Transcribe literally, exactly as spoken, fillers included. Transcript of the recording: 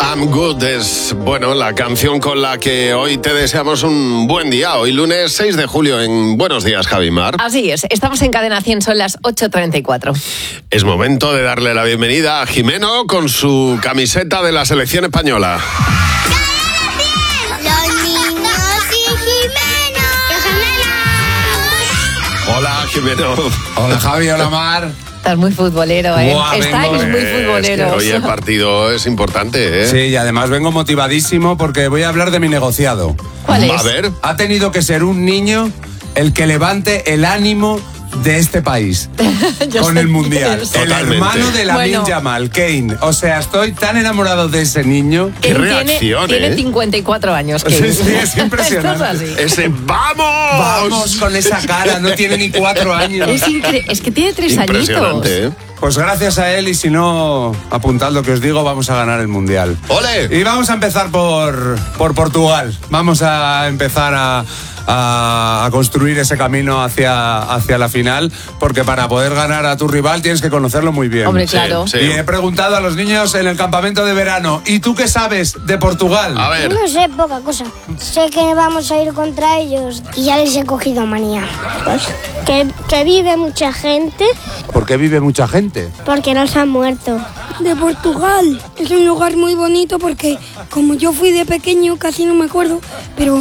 I'm Good es, bueno, la canción con la que hoy te deseamos un buen día. Hoy lunes seis de julio en Buenos Días, Javimar. Así es, estamos en Cadena cien, son las ocho treinta y cuatro. Es momento de darle la bienvenida a Jimeno con su camiseta de la selección española. ¡Los niños y Jimeno! Hola, Jimeno. Hola, Javi, hola, Mar. Estás muy futbolero, ¿eh? Buah, Estáis vengo, muy Es que futboleros. hoy el partido es importante, ¿eh? Sí, y además vengo motivadísimo porque voy a hablar de mi negociado. ¿Cuál es? A ver. Ha tenido que ser un niño el que levante el ánimo de este país Yo con sé el Mundial. quién es. El Totalmente. hermano de Lamine Bueno. Yamal, Kane. O sea, estoy tan enamorado de ese niño. Qué Él reacción, tiene, ¿eh? Tiene cincuenta y cuatro años. Sí, Kane. sí, es impresionante. Esto es así. Ese ¡vamos! Vamos con esa cara, no tiene ni cuatro años. Es, incre- es que tiene tres añitos. Impresionante, ¿eh? Pues gracias a él, y si no, apuntad lo que os digo, vamos a ganar el Mundial. ¡Ole! Y vamos a empezar por, por Portugal. Vamos a empezar a, a, a construir ese camino hacia, hacia la final, porque para poder ganar a tu rival tienes que conocerlo muy bien. Hombre, claro. Sí. Y he preguntado a los niños en el campamento de verano, ¿y tú qué sabes de Portugal? A ver. No sé, poca cosa. Sé que vamos a ir contra ellos y ya les he cogido manía. Pues que, que vive mucha gente ¿Por qué vive mucha gente? porque nos han muerto. De Portugal. Es un lugar muy bonito porque como yo fui de pequeño casi no me acuerdo, pero